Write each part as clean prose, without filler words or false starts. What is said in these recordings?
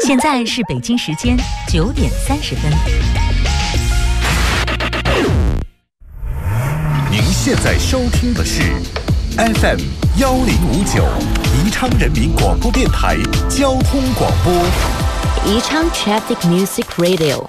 现在是北京时间9:30。 您现在收听的是 FM 1059宜昌人民广播电台交通广播。 宜昌 Traffic Music Radio。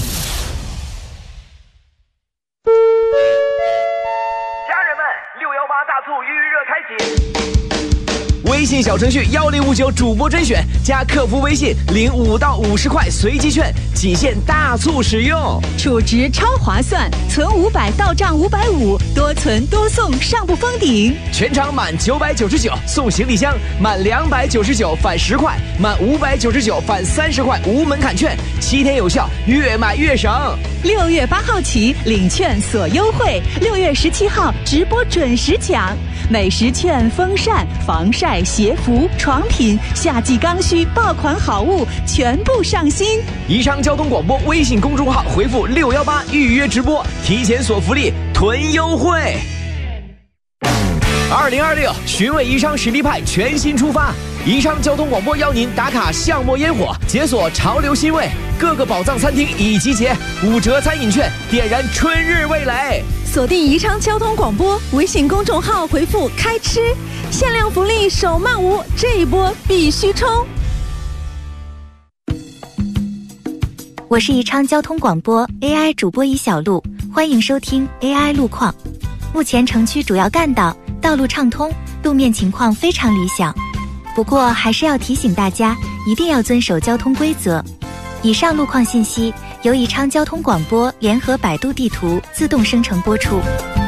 家人们，618大促预热开启。 微信小程序1059主播甄选，加客服微信05到50块随机券，仅限大促使用， 储值超划算，存500到账550，多存多送，上不封顶。 全场满999送行李箱，满299返10块，满599返30块，无门槛券，7天有效，越买越省。 6月8号起领券锁优惠，6月17号直播准时抢，美食券、风扇、防晒、鞋服、床品、夏季刚需爆款好物全部上新。 宜昌交通广播微信公众号回复618预约直播，提前锁福利，囤优惠。2026寻味宜昌实力派全新出发，宜昌交通广播邀您打卡巷陌烟火，解锁潮流新味，各个宝藏餐厅已集结，5折餐饮券，点燃春日味蕾。 锁定宜昌交通广播微信公众号回复开吃，限量福利手慢无，这一波必须冲。 我是宜昌交通广播 AI 主播一小路，欢迎收听 AI 路况。目前城区主要干道道路畅通，路面情况非常理想，不过还是要提醒大家一定要遵守交通规则。以上路况信息由宜昌交通广播联合百度地图自动生成播出。